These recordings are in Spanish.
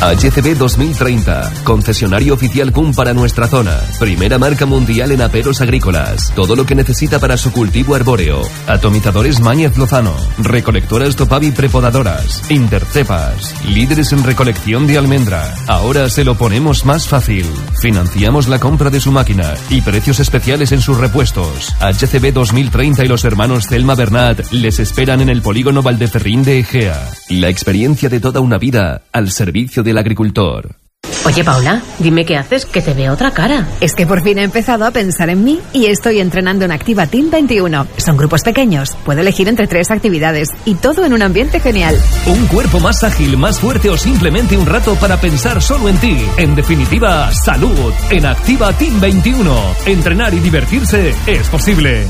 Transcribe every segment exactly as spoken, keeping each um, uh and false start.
H C B dos mil treinta, concesionario oficial C U M para nuestra zona. Primera marca mundial en aperos agrícolas. Todo lo que necesita para su cultivo arbóreo. Atomizadores Mañez Lozano. Recolectoras Topavi prepodadoras. Intercepas. Líderes en recolección de almendra. Ahora se lo ponemos más fácil. Financiamos la compra de su máquina y precios especiales en sus repuestos. H C B dos mil treinta y los hermanos Thelma Bernat les esperan en el polígono Valdeferrín de Egea. La experiencia de toda una vida al servicio del agricultor. Oye, Paula, dime qué haces, que te veo otra cara. Es que por fin he empezado a pensar en mí y estoy entrenando en Activa Team veintiuno. Son grupos pequeños, puedo elegir entre tres actividades y todo en un ambiente genial. Un cuerpo más ágil, más fuerte o simplemente un rato para pensar solo en ti. En definitiva, salud en Activa Team veintiuno. Entrenar y divertirse es posible.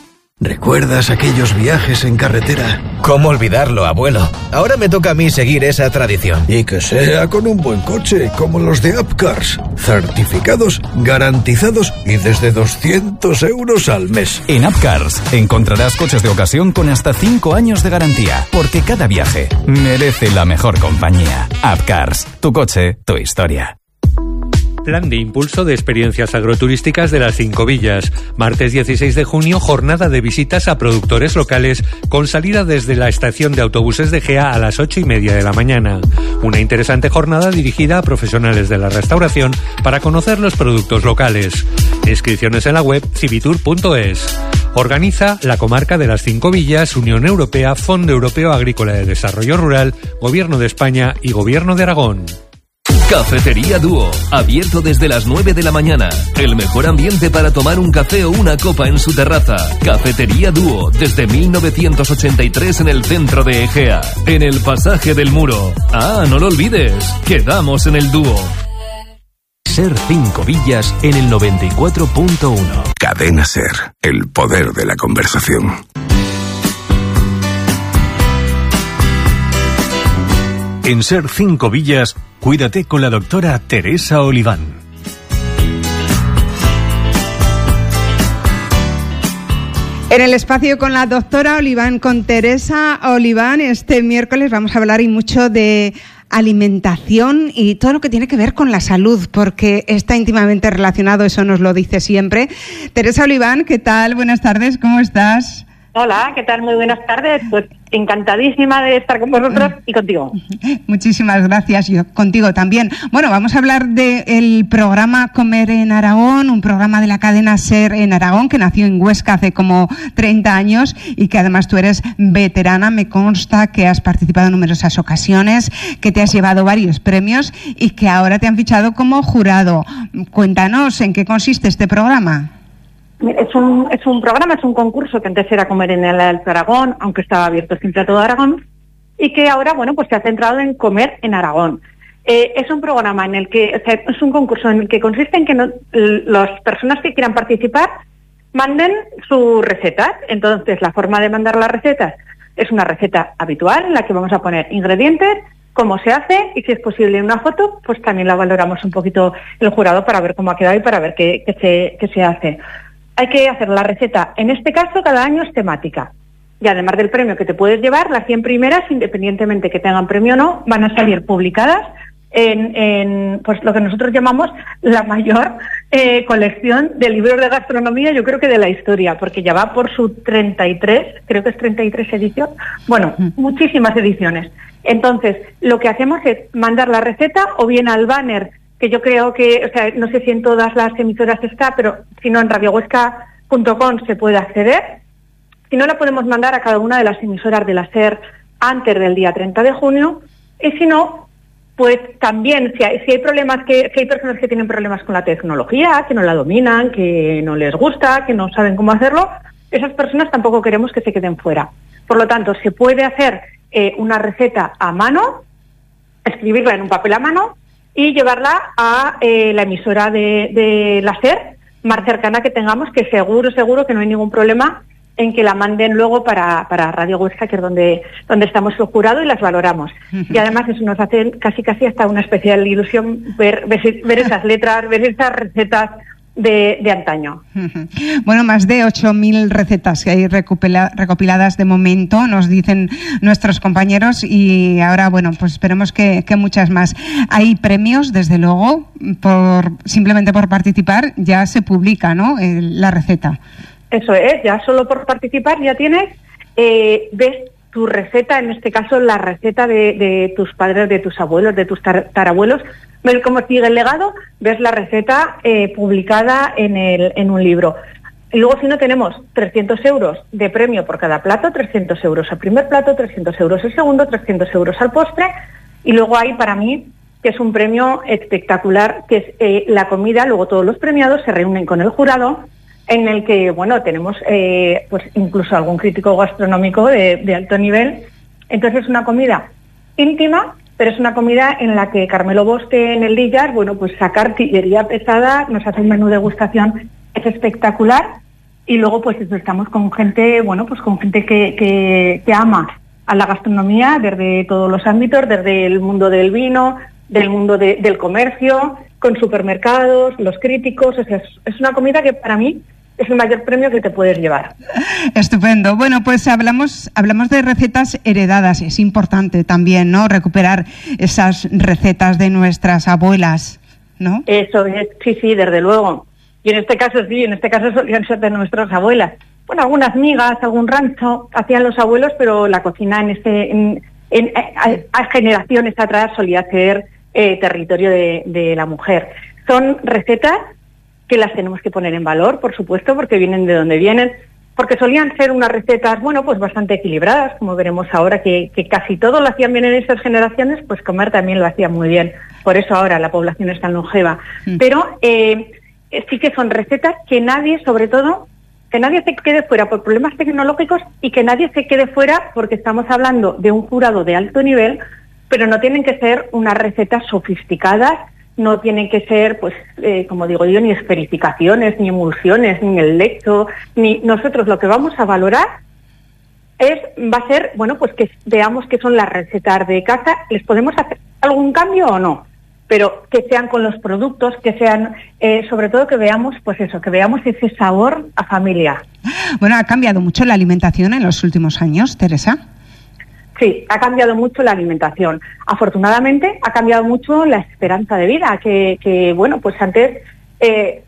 ¿Recuerdas aquellos viajes en carretera? ¿Cómo olvidarlo, abuelo? Ahora me toca a mí seguir esa tradición. Y que sea con un buen coche, como los de Apcars. Certificados, garantizados y desde doscientos euros al mes. En Apcars encontrarás coches de ocasión con hasta cinco años de garantía, porque cada viaje merece la mejor compañía. Apcars, tu coche, tu historia. Plan de impulso de experiencias agroturísticas de las Cinco Villas. Martes dieciséis de junio, jornada de visitas a productores locales con salida desde la estación de autobuses de Egea a las ocho y media de la mañana. Una interesante jornada dirigida a profesionales de la restauración para conocer los productos locales. Inscripciones en la web civitur punto es. Organiza la Comarca de las Cinco Villas, Unión Europea, Fondo Europeo Agrícola de Desarrollo Rural, Gobierno de España y Gobierno de Aragón. Cafetería Dúo, abierto desde las nueve de la mañana. El mejor ambiente para tomar un café o una copa en su terraza. Cafetería Dúo, desde mil novecientos ochenta y tres en el centro de Egea, en el pasaje del Muro. Ah, no lo olvides, quedamos en el Dúo. Ser Cinco Villas en el noventa y cuatro punto uno. Cadena Ser, el poder de la conversación. En Ser Cinco Villas, cuídate con la doctora Teresa Oliván. En el espacio con la doctora Oliván, con Teresa Oliván, este miércoles vamos a hablar y mucho de alimentación y todo lo que tiene que ver con la salud, porque está íntimamente relacionado, eso nos lo dice siempre. Teresa Oliván, ¿qué tal? Buenas tardes, ¿cómo estás? Hola, ¿qué tal? Muy buenas tardes. Pues encantadísima de estar con vosotros y contigo. Muchísimas gracias, yo contigo también. Bueno, vamos a hablar del programa Comer en Aragón, un programa de la cadena SER en Aragón, que nació en Huesca hace como treinta años y que además tú eres veterana. Me consta que has participado en numerosas ocasiones, que te has llevado varios premios y que ahora te han fichado como jurado. Cuéntanos, ¿en qué consiste este programa? Es un, es un programa, es un concurso que antes era Comer en el Alto Aragón, aunque estaba abierto siempre a todo Aragón, y que ahora, bueno, pues se ha centrado en comer en Aragón. Eh, es un programa en el que, o sea, es un concurso en el que consiste en que no, las personas que quieran participar manden sus recetas. Entonces, la forma de mandar las recetas es una receta habitual en la que vamos a poner ingredientes, cómo se hace y si es posible una foto, pues también la valoramos un poquito el jurado para ver cómo ha quedado y para ver qué, qué, se, qué se hace. Hay que hacer la receta, en este caso cada año es temática. Y además del premio que te puedes llevar, las cien primeras, independientemente que tengan premio o no, van a salir publicadas en, en pues lo que nosotros llamamos la mayor eh, colección de libros de gastronomía, yo creo que de la historia, porque ya va por su treinta y tres, creo que es treinta y tres edición, bueno, muchísimas ediciones. Entonces, lo que hacemos es mandar la receta o bien al banner, que yo creo que, o sea, no sé si en todas las emisoras está, pero si no en radio huesca punto com se puede acceder. Si no, la podemos mandar a cada una de las emisoras de la SER antes del día treinta de junio. Y si no, pues también, si hay, si hay problemas, que si hay personas que tienen problemas con la tecnología, que no la dominan, que no les gusta, que no saben cómo hacerlo, esas personas tampoco queremos que se queden fuera. Por lo tanto, se puede hacer eh, una receta a mano, escribirla en un papel a mano, y llevarla a eh, la emisora de, de la SER más cercana que tengamos, que seguro, seguro que no hay ningún problema en que la manden luego para, para Radio Huesca, que es donde, donde estamos el jurado y las valoramos. Y además eso nos hace casi casi hasta una especial ilusión ver, ver, ver esas letras, ver esas recetas de, de antaño. Bueno, más de ocho mil recetas que hay recopila, recopiladas de momento, nos dicen nuestros compañeros, y ahora, bueno, pues esperemos que, que muchas más. Hay premios, desde luego, por simplemente por participar ya se publica, ¿no?, El, la receta. Eso es, ya solo por participar ya tienes, eh, ves tu receta, en este caso la receta de, de tus padres, de tus abuelos, de tus tar, tarabuelos, ves cómo sigue el legado, ves la receta eh, publicada en, el, en un libro. Y luego, si no, tenemos trescientos euros de premio por cada plato, trescientos euros al primer plato, trescientos euros al segundo, trescientos euros al postre, y luego hay, para mí, que es un premio espectacular, que es eh, la comida. Luego todos los premiados se reúnen con el jurado, en el que, bueno, tenemos eh, pues incluso algún crítico gastronómico de, de alto nivel. Entonces es una comida íntima, pero es una comida en la que Carmelo Bosque en el Lillas, bueno, pues saca artillería pesada, nos hace un menú de degustación, es espectacular, y luego pues eso, estamos con gente, bueno, pues con gente que, que, que ama a la gastronomía desde todos los ámbitos, desde el mundo del vino, del mundo de, del comercio, con supermercados, los críticos. O sea, es, es una comida que para mí es el mayor premio que te puedes llevar. Estupendo. Bueno, pues hablamos hablamos de recetas heredadas. Es importante también, ¿no?, recuperar esas recetas de nuestras abuelas, ¿no? Eso es, sí, sí, desde luego. Y en este caso sí, en este caso solían ser de nuestras abuelas. Bueno, algunas migas, algún rancho hacían los abuelos, pero la cocina en este en, en a, a generaciones atrás solía ser eh, territorio de, de la mujer. Son recetas que las tenemos que poner en valor, por supuesto, porque vienen de donde vienen, porque solían ser unas recetas, bueno, pues bastante equilibradas, como veremos ahora, que, que casi todo lo hacían bien en esas generaciones, pues comer también lo hacía muy bien. Por eso ahora la población es tan longeva. Mm. Pero eh, sí que son recetas que nadie, sobre todo, que nadie se quede fuera por problemas tecnológicos, y que nadie se quede fuera porque estamos hablando de un jurado de alto nivel, pero no tienen que ser unas recetas sofisticadas, no tienen que ser, pues, eh, como digo yo, ni esferificaciones, ni emulsiones, ni el lecho, ni nosotros lo que vamos a valorar es, va a ser, bueno, pues que veamos que son las recetas de casa. ¿Les podemos hacer algún cambio o no? Pero que sean con los productos, que sean, eh, sobre todo que veamos, pues eso, que veamos ese sabor a familia. Bueno, ha cambiado mucho la alimentación en los últimos años, Teresa. Sí, ha cambiado mucho la alimentación. Afortunadamente, ha cambiado mucho la esperanza de vida, que, que bueno, pues antes, eh,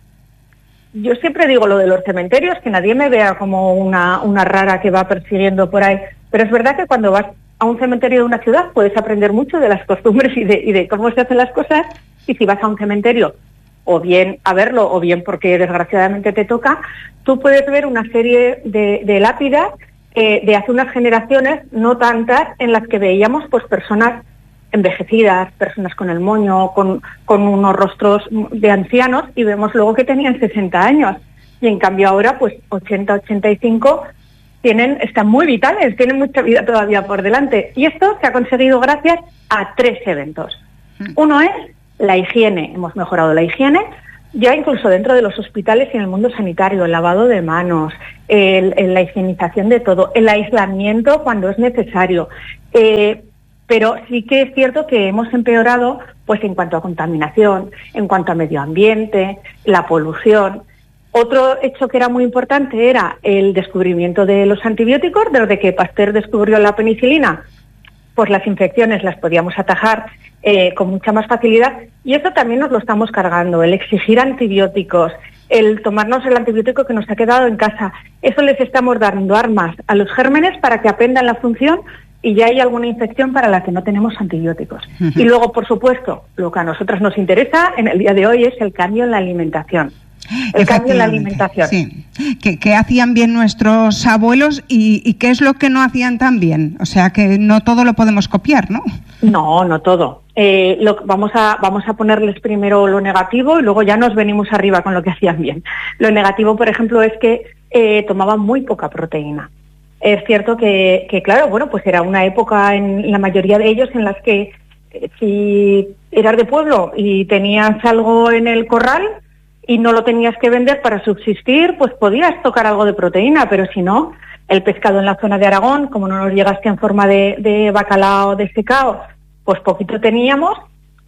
yo siempre digo lo de los cementerios, que nadie me vea como una, una rara que va persiguiendo por ahí, pero es verdad que cuando vas a un cementerio de una ciudad puedes aprender mucho de las costumbres y de, y de cómo se hacen las cosas, y si vas a un cementerio, o bien a verlo, o bien porque desgraciadamente te toca, tú puedes ver una serie de, de lápidas Eh, de hace unas generaciones, no tantas, en las que veíamos pues personas envejecidas, personas con el moño, con, con unos rostros de ancianos, y vemos luego que tenían sesenta años, y en cambio ahora pues ochenta, ochenta y cinco tienen, están muy vitales, tienen mucha vida todavía por delante, y esto se ha conseguido gracias a tres eventos. Uno es la higiene, hemos mejorado la higiene, ya incluso dentro de los hospitales y en el mundo sanitario, el lavado de manos, el, el, la higienización de todo, el aislamiento cuando es necesario. Eh, pero sí que es cierto que hemos empeorado pues en cuanto a contaminación, en cuanto a medio ambiente, la polución. Otro hecho que era muy importante era el descubrimiento de los antibióticos. Desde que Pasteur descubrió la penicilina, pues las infecciones las podíamos atajar eh, con mucha más facilidad, y eso también nos lo estamos cargando, el exigir antibióticos, el tomarnos el antibiótico que nos ha quedado en casa. Eso les estamos dando armas a los gérmenes para que aprendan la función, y ya hay alguna infección para la que no tenemos antibióticos. Uh-huh. Y luego, por supuesto, lo que a nosotras nos interesa en el día de hoy es el cambio en la alimentación. El cambio en la alimentación. Sí. ¿Qué, qué hacían bien nuestros abuelos y, y qué es lo que no hacían tan bien? O sea, que no todo lo podemos copiar, ¿no? No, no todo. Eh, lo, vamos a vamos a ponerles primero lo negativo y luego ya nos venimos arriba con lo que hacían bien. Lo negativo, por ejemplo, es que eh, tomaban muy poca proteína. Es cierto que, que, claro, bueno, pues era una época en la mayoría de ellos en las que eh, si eras de pueblo y tenías algo en el corral y no lo tenías que vender para subsistir, pues podías tocar algo de proteína, pero si no, el pescado en la zona de Aragón, como no nos llegaste en forma de, de bacalao desecado, pues poquito teníamos,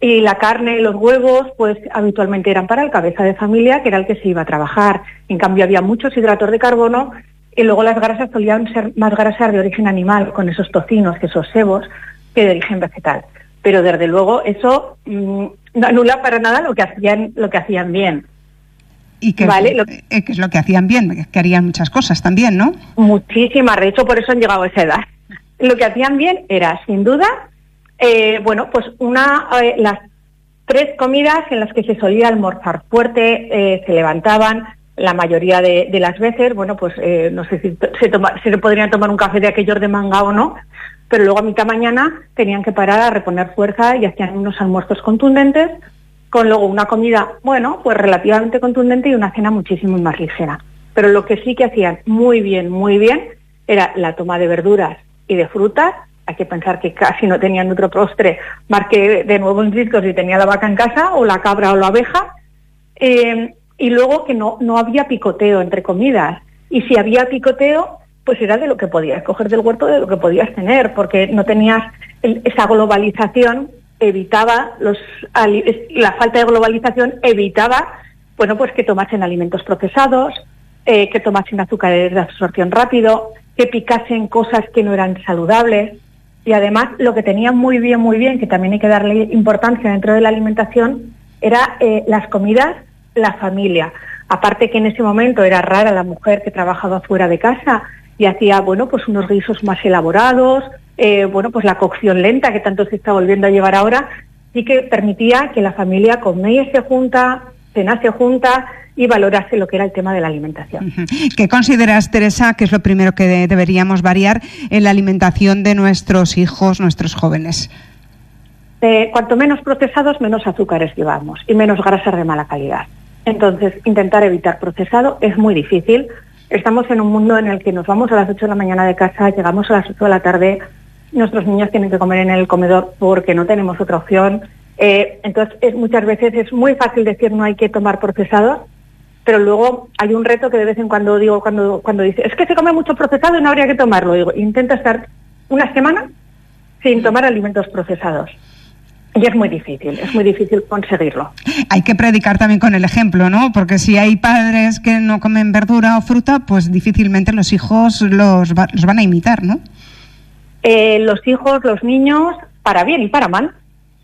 Y la carne y los huevos, pues habitualmente eran para el cabeza de familia, que era el que se iba a trabajar. En cambio, había muchos hidratos de carbono y luego las grasas solían ser más grasas de origen animal, con esos tocinos, esos sebos, que de origen vegetal. Pero desde luego eso mmm, no anula para nada lo que hacían, lo que hacían bien. Y que, ¿Vale? Lo, eh, que es lo que hacían bien, que harían muchas cosas también, ¿no? Muchísimas, de hecho por eso han llegado a esa edad. Lo que hacían bien era, sin duda, eh, bueno, pues una eh, las tres comidas en las que se solía almorzar fuerte, eh, se levantaban la mayoría de, de las veces, bueno, pues eh, no sé si se, toma, si se podrían tomar un café de aquellos de manga o no, pero luego a mitad mañana tenían que parar a reponer fuerza y hacían unos almuerzos contundentes, con luego una comida, bueno, pues relativamente contundente y una cena muchísimo más ligera. Pero lo que sí que hacían muy bien, muy bien, era la toma de verduras y de frutas. Hay que pensar que casi no tenían otro postre más que de nuevo en discos si tenía la vaca en casa, o la cabra o la abeja. Eh, y luego que no, no había picoteo entre comidas. Y si había picoteo, pues era de lo que podías coger del huerto, de lo que podías tener, porque no tenías el, esa globalización, evitaba los la falta de globalización evitaba, bueno, pues que tomasen alimentos procesados, eh, que tomasen azúcares de absorción rápido, que picasen cosas que no eran saludables. Y además lo que tenían muy bien, muy bien, que también hay que darle importancia dentro de la alimentación, era eh, las comidas, la familia. Aparte que en ese momento era rara la mujer que trabajaba fuera de casa y hacía, bueno, pues unos guisos más elaborados, eh, bueno, pues la cocción lenta que tanto se está volviendo a llevar ahora, sí que permitía que la familia comiese junta, cenase junta y valorase lo que era el tema de la alimentación. ¿Qué consideras, Teresa, que es lo primero que de- deberíamos variar en la alimentación de nuestros hijos, nuestros jóvenes? Eh, cuanto menos procesados, menos azúcares llevamos y menos grasas de mala calidad. Entonces, intentar evitar procesado es muy difícil. Estamos en un mundo en el que nos vamos a las ocho de la mañana de casa, llegamos a las ocho de la tarde, nuestros niños tienen que comer en el comedor porque no tenemos otra opción. Eh, entonces, es, muchas veces es muy fácil decir no hay que tomar procesados, pero luego hay un reto que de vez en cuando digo, cuando cuando dice, es que se come mucho procesado y no habría que tomarlo. Digo, intenta estar una semana sin tomar alimentos procesados. Y es muy difícil, es muy difícil conseguirlo. Hay que predicar también con el ejemplo, ¿no? Porque si hay padres que no comen verdura o fruta, pues difícilmente los hijos los, va, los van a imitar, ¿no? Eh, los hijos, los niños, para bien y para mal,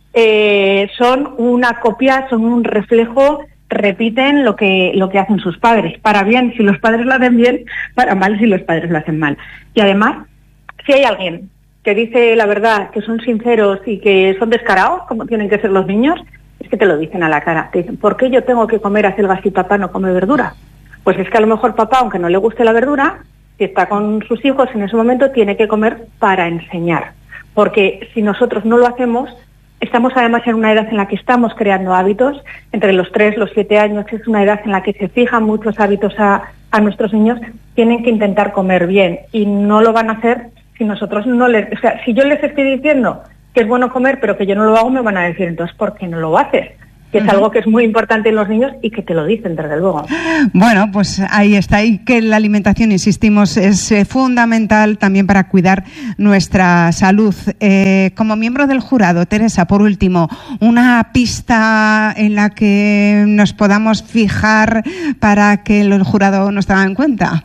eh, son una copia, son un reflejo, repiten lo que lo que hacen sus padres. Para bien si los padres lo hacen bien, para mal si los padres lo hacen mal. Y además, si hay alguien que dice la verdad, que son sinceros y que son descarados, como tienen que ser los niños, es que te lo dicen a la cara. Te dicen, ¿por qué yo tengo que comer acelgas si papá no come verdura? Pues es que a lo mejor papá, aunque no le guste la verdura, si está con sus hijos en ese momento, tiene que comer para enseñar. Porque si nosotros no lo hacemos, estamos además en una edad en la que estamos creando hábitos, entre los tres, los siete años, es una edad en la que se fijan muchos hábitos a, a nuestros niños, tienen que intentar comer bien y no lo van a hacer si nosotros no les... O sea, si yo les estoy diciendo que es bueno comer, pero que yo no lo hago, me van a decir, entonces, ¿por qué no lo haces? Que es uh-huh. algo que es muy importante en los niños y que te lo dicen, desde luego. Bueno, pues ahí está. Y que la alimentación, insistimos, es eh, fundamental también para cuidar nuestra salud. Eh, como miembro del jurado, Teresa, por último, una pista en la que nos podamos fijar para que el jurado nos tenga en cuenta.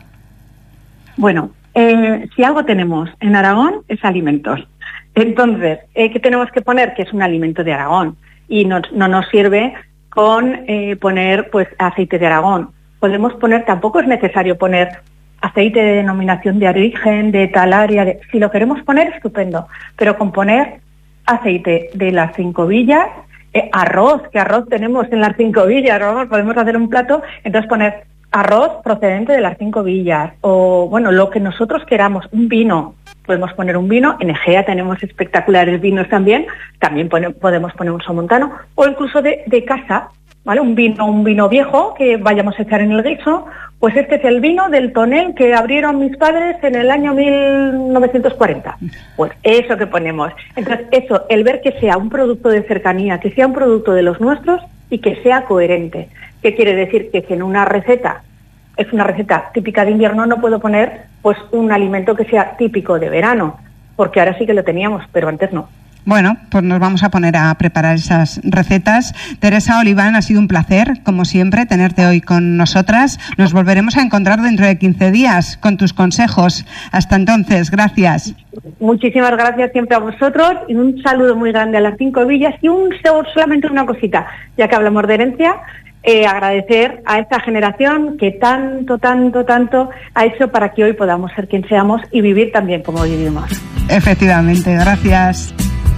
Bueno, Eh, si algo tenemos en Aragón es alimentos. Entonces, eh, ¿qué tenemos que poner? Que es un alimento de Aragón. Y no, no nos sirve con eh, poner pues aceite de Aragón. Podemos poner, tampoco es necesario poner aceite de denominación de origen, de tal área. De, si lo queremos poner, estupendo. Pero con poner aceite de las Cinco Villas, eh, arroz, que arroz tenemos en las Cinco Villas, ¿no? Podemos hacer un plato, entonces poner arroz procedente de las Cinco Villas, o bueno, lo que nosotros queramos, un vino, podemos poner un vino, en Egea tenemos espectaculares vinos también, también pone, podemos poner un somontano, o incluso de, de casa, ¿vale? Un vino, un vino viejo que vayamos a echar en el guiso, pues este es el vino del tonel que abrieron mis padres en el año mil novecientos cuarenta. Pues eso que ponemos. Entonces, eso, el ver que sea un producto de cercanía, que sea un producto de los nuestros y que sea coherente. ¿Qué quiere decir? Que si en una receta es una receta típica de invierno, no puedo poner pues un alimento que sea típico de verano, porque ahora sí que lo teníamos, pero antes no. Bueno, pues nos vamos a poner a preparar esas recetas. Teresa Oliván, ha sido un placer, como siempre, tenerte hoy con nosotras. Nos volveremos a encontrar dentro de quince días con tus consejos. Hasta entonces, gracias. Muchísimas gracias siempre a vosotros y un saludo muy grande a las Cinco Villas y un solamente una cosita, ya que hablamos de herencia. Eh, agradecer a esta generación que tanto, tanto, tanto ha hecho para que hoy podamos ser quien seamos y vivir también como vivimos. Efectivamente, gracias.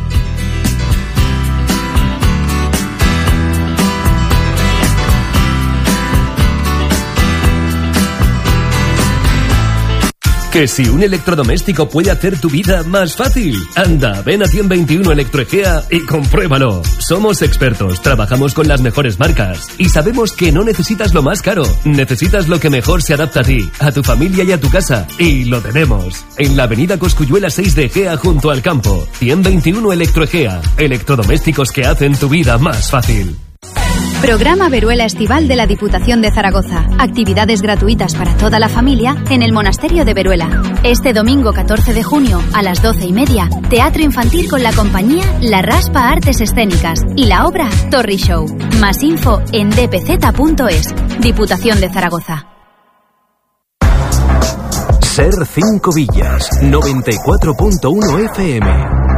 Que si un electrodoméstico puede hacer tu vida más fácil. Anda, ven a ciento veintiuno Electroegea y compruébalo. Somos expertos, trabajamos con las mejores marcas y sabemos que no necesitas lo más caro. Necesitas lo que mejor se adapta a ti, a tu familia y a tu casa. Y lo tenemos. En la avenida Cosculluela seis de Egea, junto al campo. ciento veintiuno Electroegea. Electrodomésticos que hacen tu vida más fácil. Programa Veruela Estival de la Diputación de Zaragoza. Actividades gratuitas para toda la familia en el Monasterio de Veruela. Este domingo catorce de junio a las doce y media, teatro infantil con la compañía La Raspa Artes Escénicas y la obra Torri Show. Más info en d p z punto es. Diputación de Zaragoza. Ser Cinco Villas, noventa y cuatro punto uno F M.